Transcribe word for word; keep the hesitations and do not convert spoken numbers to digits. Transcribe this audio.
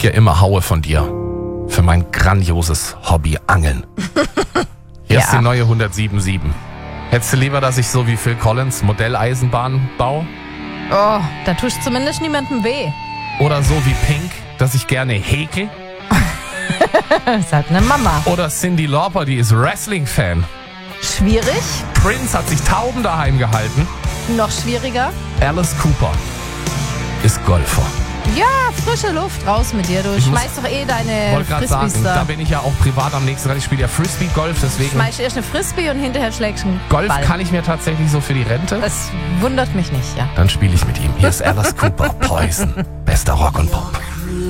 krieg ja immer Haue von dir für mein grandioses Hobby Angeln. Hier Ja. ist die neue hundertsiebenundsiebzig. Hättest du lieber, dass ich so wie Phil Collins Modelleisenbahn baue? Oh, da tust zumindest niemandem weh. Oder so wie Pink, dass ich gerne häkel? Das ist halt eine Mama. Oder Cyndi Lauper, die ist Wrestling-Fan. Schwierig, Prince hat sich Tauben daheim gehalten. noch schwieriger. Alice Cooper ist Golfer. Ja, frische Luft, raus mit dir. Du Ich muss- schmeißt doch eh deine Wollte gerade Frisbees sagen, da da. bin ich ja auch privat am nächsten dran. Ich spiele ja Frisbee-Golf, deswegen Schmeißt erst eine Frisbee und hinterher schlägst du einen Golf Ball. kann ich mir tatsächlich so für die Rente. Das wundert mich nicht, ja. Dann spiele ich mit ihm. Hier ist Alice Cooper, Poison, bester Rock und Pop.